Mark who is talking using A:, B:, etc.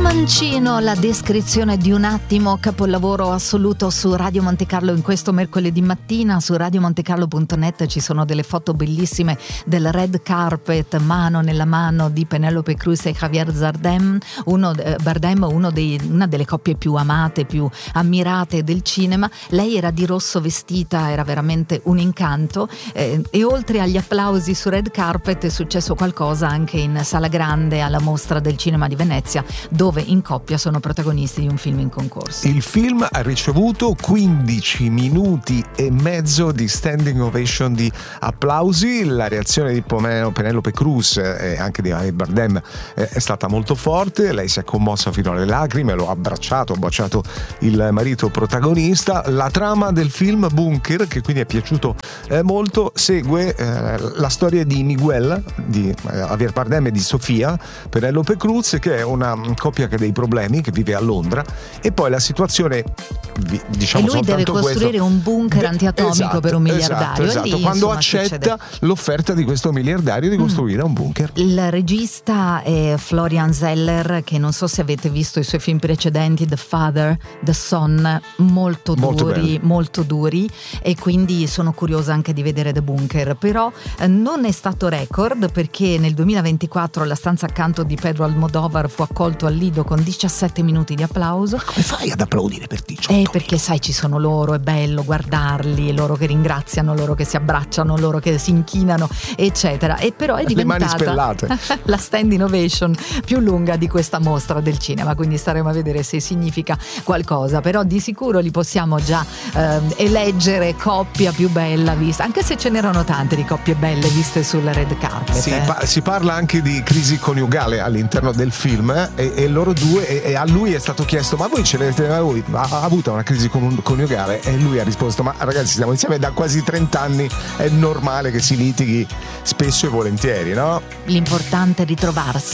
A: Mancino, la descrizione di un attimo, capolavoro assoluto su Radio Monte Carlo in questo mercoledì mattina. Su radiomontecarlo.net ci sono delle foto bellissime del red carpet mano nella mano di Penélope Cruz e Javier Bardem, una delle coppie più amate, più ammirate del cinema. Lei era di rosso vestita, era veramente un incanto, e oltre agli applausi su red carpet è successo qualcosa anche in Sala Grande alla Mostra del Cinema di Venezia, dove in coppia sono protagonisti di un film in concorso.
B: Il film ha ricevuto 15 minuti e mezzo di standing ovation, di applausi. La reazione di Penélope Cruz e anche di Bardem è stata molto forte. Lei si è commossa fino alle lacrime, lo ha abbracciato, ha baciato il marito protagonista. La trama del film Bunker, che quindi è piaciuto molto, segue la storia di Miguel, di Javier Bardem, e di Sofia, Penélope Cruz, che è una coppia che ha dei problemi, che vive a Londra, e poi la situazione, diciamo,
A: e lui deve costruire un bunker antiatomico per un miliardario.
B: Esatto.
A: Lì,
B: quando
A: insomma,
B: accetta l'offerta di questo miliardario di costruire un bunker.
A: Il regista è Florian Zeller, che non so se avete visto i suoi film precedenti, The Father, The Son, molto duri, e quindi sono curiosa anche di vedere The Bunker. Però non è stato record, perché nel 2024 La stanza accanto di Pedro Almodovar fu accolto al Lido con 17 minuti di applauso.
B: Ma come fai ad applaudire per 18?
A: Perché sai, ci sono loro, è bello guardarli, loro che ringraziano, loro che si abbracciano, loro che si inchinano, eccetera. E però è diventata la standing ovation più lunga di questa mostra del cinema, quindi staremo a vedere se significa qualcosa. Però di sicuro li possiamo già eleggere coppia più bella vista, anche se ce n'erano tante di coppie belle viste sul red carpet.
B: Si parla anche di crisi coniugale all'interno del film, e loro due, e a lui è stato chiesto: ma voi ce l'avete avuta una crisi coniugale? E lui ha risposto: ma ragazzi, stiamo insieme da quasi 30 anni, è normale che si litighi spesso e volentieri, no?
A: L'importante è ritrovarsi.